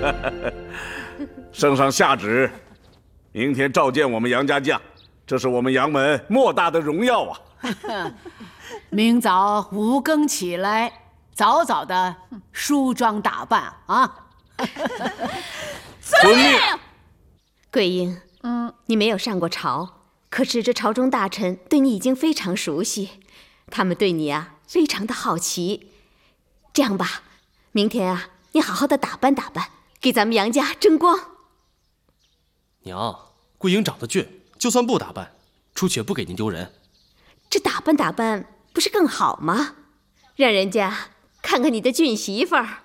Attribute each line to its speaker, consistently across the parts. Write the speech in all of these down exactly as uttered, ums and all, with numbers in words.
Speaker 1: 圣上下旨，明天召见我们杨家将，这是我们杨门莫大的荣耀啊！
Speaker 2: 明早五更起来，早早的梳妆打扮啊！
Speaker 1: 遵命。
Speaker 3: 桂英，嗯，你没有上过朝，可是这朝中大臣对你已经非常熟悉，他们对你啊非常的好奇。这样吧，明天啊，你好好的打扮打扮，给咱们杨家争光。
Speaker 4: 娘，桂英长得俊，就算不打扮，出去也不给您丢人。
Speaker 3: 这打扮打扮不是更好吗？让人家看看你的俊媳妇儿。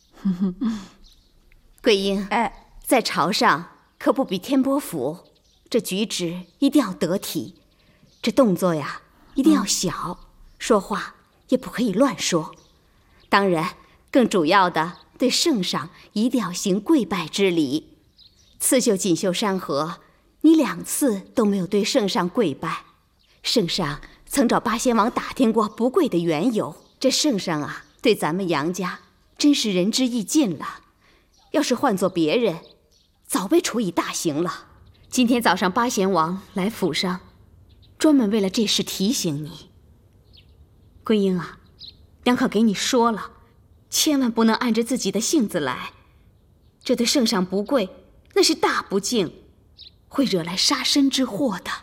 Speaker 3: 桂英，哎，在朝上可不比天波府，这举止一定要得体，这动作呀一定要小，嗯、说话也不可以乱说。当然，更主要的，对圣上一定要行跪拜之礼。刺绣锦绣山河，你两次都没有对圣上跪拜，圣上曾找八仙王打听过不跪的缘由。这圣上啊，对咱们杨家真是仁至义尽了。要是换做别人，早被处以大刑了。今天早上八贤王来府上，专门为了这事提醒你。桂英啊，娘可给你说了，千万不能按着自己的性子来，这对圣上不跪，那是大不敬，会惹来杀身之祸的。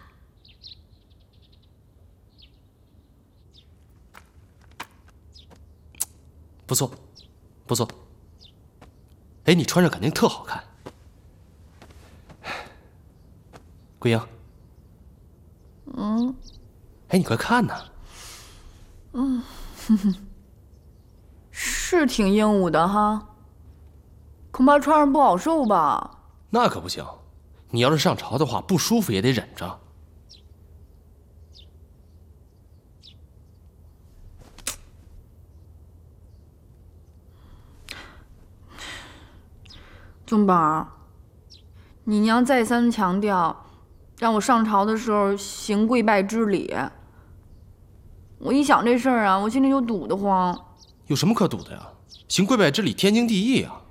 Speaker 4: 不错，不错。哎，你穿上肯定特好看。桂英，
Speaker 5: 嗯，
Speaker 4: 哎，你快看呐。
Speaker 5: 嗯，哼哼，是挺英武的哈，恐怕穿上不好受吧？
Speaker 4: 那可不行，你要是上朝的话，不舒服也得忍着。
Speaker 5: 宗宝，你娘再三强调，让我上朝的时候行跪拜之礼。我一想这事儿啊，我心里就堵得慌。
Speaker 4: 有什么可堵的呀？行跪拜之礼天经地义啊。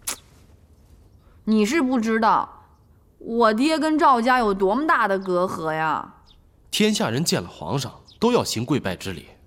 Speaker 5: 你是不知道，我爹跟赵家有多么大的隔阂呀。
Speaker 4: 天下人见了皇上都要行跪拜之礼。